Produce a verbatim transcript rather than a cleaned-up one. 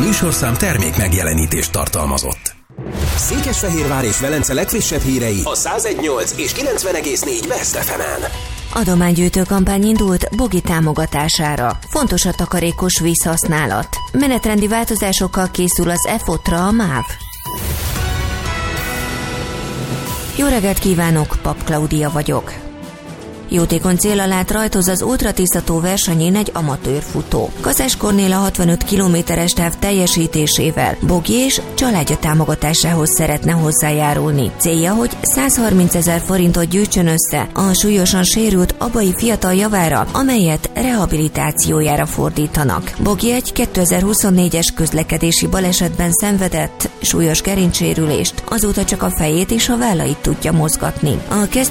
műsorszám termék megjelenítést tartalmazott. Székesfehérvár és Velence legfrissebb hírei a száz egy nyolc és kilencven egész négy Best ef emen. Adománygyűjtő kampány indult Bogi támogatására. Fontos a takarékos vízhasználat. Menetrendi változásokkal készül az e fotra a MÁV. Jó reggelt kívánok, Pap Klaudia vagyok. Jótékony céllal át rajtoz az ultratisztató versenyén egy amatőr futó. Kaszás Kornél a hatvanöt kilométeres táv teljesítésével Bogi és családja támogatásához szeretne hozzájárulni. Célja, hogy százharmincezer forintot gyűjtsön össze a súlyosan sérült abai fiatal javára, amelyet rehabilitációjára fordítanak. Bogi egy kétezer-huszonnégyes közlekedési balesetben szenvedett súlyos gerincsérülést, azóta csak a fejét és a vállait tudja mozgatni. A